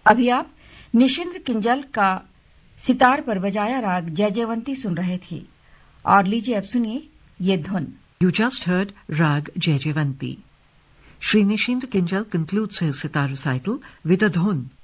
अभी आप निशिंद्र किंजल का सितार पर बजाया राग जयजयवंती सुन रहे थे और लीजिए अब सुनिए ये धुन। You just heard Rag Jayjavanti. Shri Nishindra Kinjal concludes his sitar recital with a dhun.